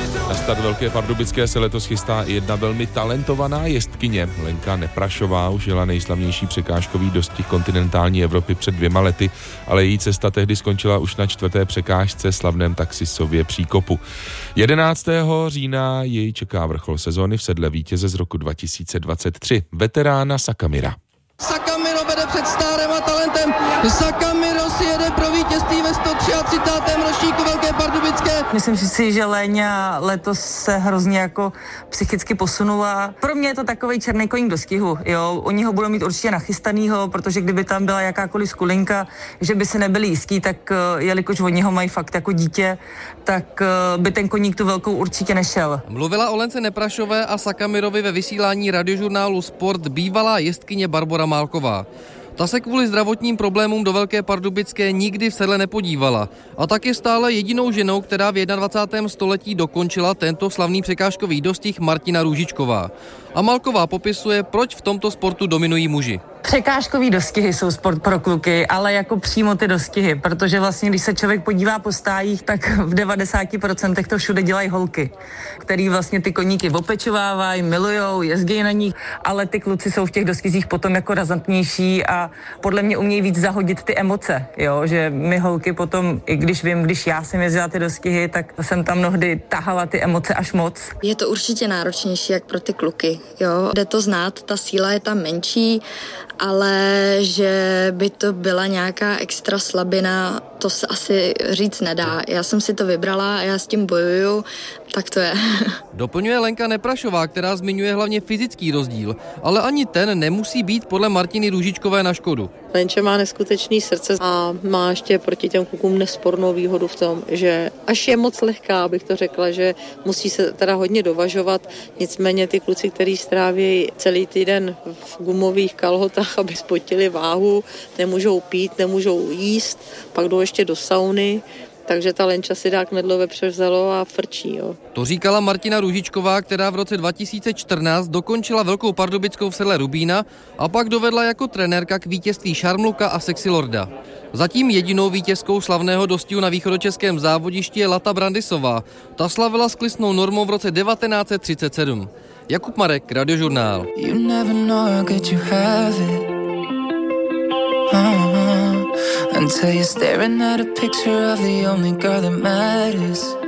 Na start Velké Pardubické se letos chystá i jedna velmi talentovaná jezdkyně. Lenka Neprašová už jela nejslavnější překážkový dostih kontinentální Evropy před 2 lety, ale její cesta tehdy skončila už na 4. překážce slavném Taxisově příkopu. 11. října jej čeká vrchol sezóny v sedle vítěze z roku 2023, veterána Sakamira. Sakamiro vede před Stárem a Talentem. Sakamiro si jede pro vítězství ve 133. ročníku Velké Pardubické. Myslím si, že Léňa letos se hrozně jako psychicky posunula. Pro mě je to takovej černý koník do stihu, jo. Oni ho budou mít určitě nachystanýho, protože kdyby tam byla jakákoliv skulinka, že by se nebyli jistí, tak jelikož oni ho mají fakt jako dítě, tak by ten koník tu velkou určitě nešel. Mluvila o Lence Neprašové a Sakamirovi ve vysílání radiožurnálu Sport bývalá jezdkyně Barbora Málková. Ta se kvůli zdravotním problémům do Velké Pardubické nikdy v sedle nepodívala a tak je stále jedinou ženou, která v 21. století dokončila tento slavný překážkový dostih, Martina Růžičková. A Málková popisuje, proč v tomto sportu dominují muži. Překážkový dostihy jsou sport pro kluky, ale jako přímo ty dostihy, protože vlastně, když se člověk podívá po stájích, tak v 90% to všude dělají holky, který vlastně ty koníky opečovávají, milujou, jezdí na nich, ale ty kluci jsou v těch dostizích potom jako razantnější a podle mě umějí víc zahodit ty emoce, jo, že my holky potom, i když vím, když já jsem jezdila ty dostihy, tak jsem tam mnohdy tahala ty emoce až moc. Je to určitě náročnější jak pro ty kluky, jo, jde to znát, ta síla je tam menší, ale že by to byla nějaká extra slabina, to se asi říct nedá. Já jsem si to vybrala a já s tím bojuju, tak to je. Doplňuje Lenka Neprašová, která zmiňuje hlavně fyzický rozdíl, ale ani ten nemusí být podle Martiny Růžičkové na škodu. Lenče má neskutečný srdce a má ještě proti těm klukům nespornou výhodu v tom, že až je moc lehká, abych to řekla, že musí se teda hodně dovažovat, nicméně ty kluci, kteří stráví celý týden v gumových kalhotách, aby spotili váhu, nemůžou pít, nemůžou jíst, pak jdou ještě do sauny, takže ta Lenča si dá knedlo vepře vzalo a frčí. Jo. To říkala Martina Růžičková, která v roce 2014 dokončila Velkou Pardubickou v sedle Rubína a pak dovedla jako trenérka k vítězství Šarmluka a Sexy Lorda. Zatím jedinou vítězkou slavného dostihu na východočeském závodišti je Lata Brandisová. Ta slavila s klissnou normou v roce 1937. Jakub Marek, Radiožurnál. Until you're staring at a picture of the only girl that matters.